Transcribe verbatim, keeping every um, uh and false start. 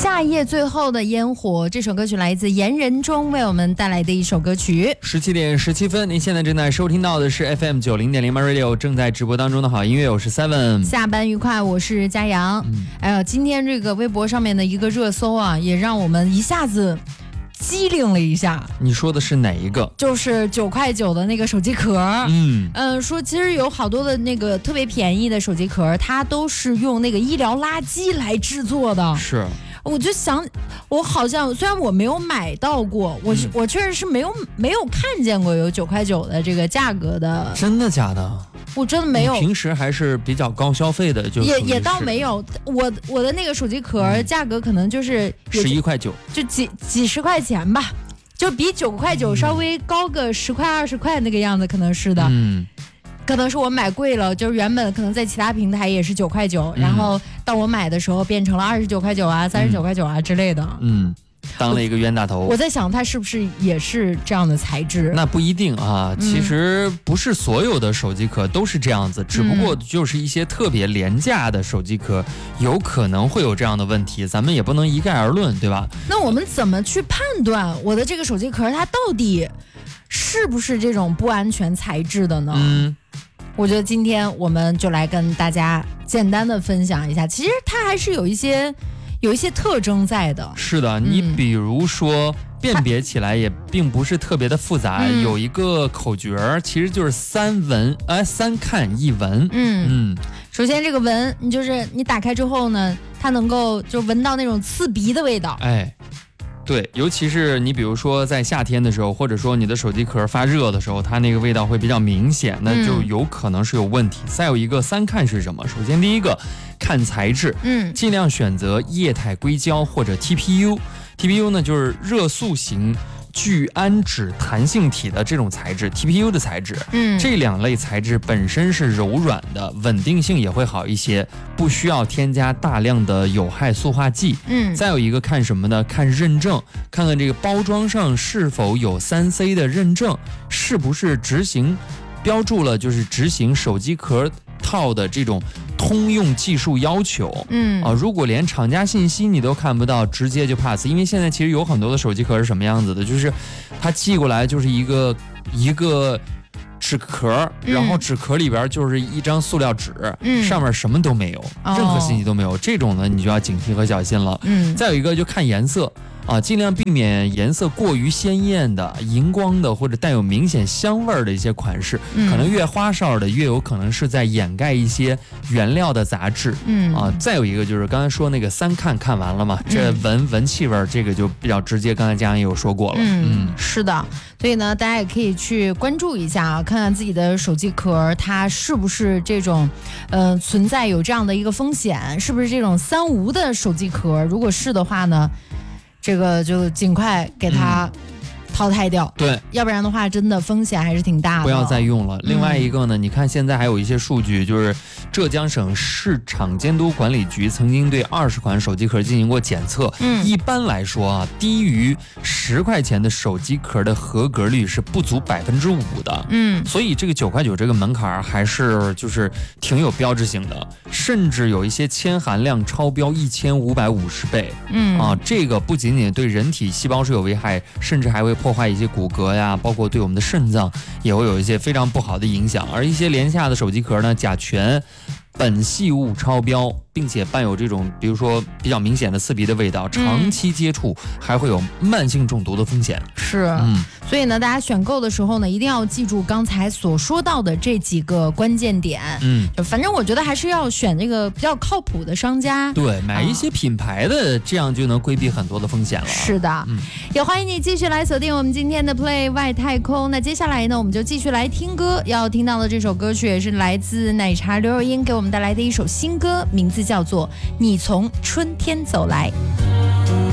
夏夜最后的烟火，这首歌曲来自言人中为我们带来的一首歌曲。 十七点十七分，您现在正在收听到的是 F M 九零点零 Radio 正在直播当中的好音乐，我是 Seven。 下班愉快，我是佳阳。嗯、哎呀，今天这个微博上面的一个热搜啊，也让我们一下子机灵了一下。 你说的是哪一个？ 就是九块九的那个手机壳。嗯嗯、呃，说其实有好多的那个特别便宜的手机壳，它都是用那个医疗垃圾来制作的。 是。 我就想，我好像虽然我没有买到过，我是、嗯、我确实是没有没有看见过有九块九的这个价格的。 真的假的？ 我真的没有。 平时还是比较高消费的，就也也倒没有。我我的那个手机壳、嗯、价格可能就是十一块九， 就几几十块钱吧，就比九块九稍微高个十块二十块那个样子，可能是的。嗯。可能是我买贵了，就是原本可能在其他平台也是九块九，然后到我买的时候变成了二十九块九啊、三十九块九啊之类的。嗯， 当了一个冤大头。 我, 我在想，它是不是也是这样的材质？ 那不一定啊，其实不是所有的手机壳都是这样子，嗯、只不过就是一些特别廉价的手机壳有可能会有这样的问题，咱们也不能一概而论，对吧？ 那我们怎么去判断我的这个手机壳它到底是不是这种不安全材质的呢？嗯。我觉得今天我们就来跟大家简单的分享一下，其实它还是有一些有一些特征在的。 是的，你比如说、嗯、辨别起来也并不是特别的复杂，嗯、有一个口诀，其实就是三闻，呃，三看一闻。嗯嗯，首先这个闻，你就是你打开之后呢，它能够就闻到那种刺鼻的味道。 哎。对，尤其是你比如说在夏天的时候，或者说你的手机壳发热的时候，它那个味道会比较明显，那就有可能是有问题。嗯、再有一个三看是什么？首先第一个看材质，嗯，尽量选择液态硅胶或者 T P U。T P U 呢就是热塑型聚氨酯弹性体的这种材质 ，T P U 的材质，嗯，这两类材质本身是柔软的，稳定性也会好一些，不需要添加大量的有害塑化剂。嗯，再有一个看什么呢？看认证，看看这个包装上是否有 三 C 的认证，是不是执行标注了就是执行手机壳套的这种通用技术要求。嗯啊，如果连厂家信息你都看不到，直接就 pass。因为现在其实有很多的手机壳是什么样子的，就是它寄过来就是一个一个纸壳，然后纸壳里边就是一张塑料纸，嗯、上面什么都没有，任何信息都没有。哦、这种呢，你就要警惕和小心了。嗯，再有一个就看颜色。啊，尽量避免颜色过于鲜艳的、荧光的或者带有明显香味的一些款式，嗯、可能越花哨的越有可能是在掩盖一些原料的杂质。嗯啊，再有一个就是刚才说那个三看看完了嘛，嗯、这闻闻气味这个就比较直接，刚才佳阳也有说过了。 嗯，嗯是的，所以呢，大家也可以去关注一下啊，看看自己的手机壳它是不是这种，呃，存在有这样的一个风险，是不是这种三无的手机壳？如果是的话呢？这个就尽快给它淘汰掉，嗯、对，要不然的话，真的风险还是挺大的。 不要再用了。嗯、另外一个呢，你看现在还有一些数据，就是浙江省市场监督管理局曾经对二十款手机壳进行过检测。嗯，一般来说啊，低于十块钱的手机壳的合格率是不足百分之五的。嗯，所以这个九块九这个门槛还是就是挺有标志性的，甚至有一些铅含量超标一千五百五十倍。嗯啊，这个不仅仅对人体细胞是有危害，甚至还会破坏一些骨骼呀，包括对我们的肾脏也会有一些非常不好的影响。而一些廉价的手机壳呢，甲醛、苯系物超标，并且伴有这种比如说比较明显的刺鼻的味道，长期接触还会有慢性中毒的风险。 是，嗯，所以呢，大家选购的时候呢，一定要记住刚才所说到的这几个关键点。嗯，就反正我觉得还是要选这个比较靠谱的商家， 对，买一些品牌的，啊、这样就能规避很多的风险了。 是的，嗯，也欢迎你继续来锁定我们今天的 Play 外太空。那接下来呢，我们就继续来听歌，要听到的这首歌曲也是来自奶茶刘若英给我们带来的一首新歌，名字叫做《你从春天走来》。